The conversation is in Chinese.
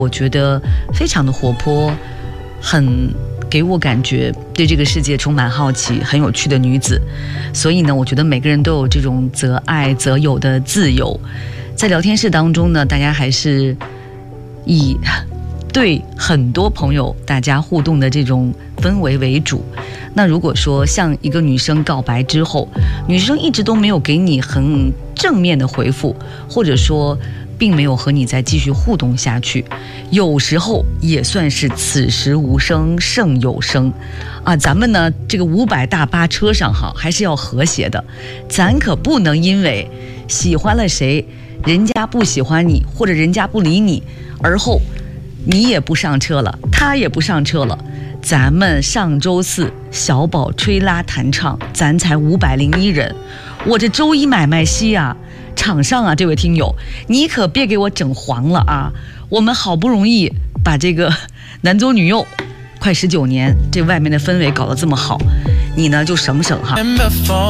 我觉得非常的活泼，很给我感觉对这个世界充满好奇，很有趣的女子。所以呢，我觉得每个人都有这种择爱择友的自由。在聊天室当中呢，大家还是以对很多朋友大家互动的这种氛围为主。那如果说向一个女生告白之后，女生一直都没有给你很正面的回复，或者说并没有和你再继续互动下去，有时候也算是此时无声胜有声啊。咱们呢这个500大巴车上哈，还是要和谐的，咱可不能因为喜欢了谁，人家不喜欢你，或者人家不理你，而后你也不上车了，他也不上车了。咱们上周四小宝吹拉弹唱，咱才501人，我这周一买卖西啊，场上啊，这位听友，你可别给我整黄了啊！我们好不容易把这个男左女右快19年，这外面的氛围搞得这么好，你呢就省省哈。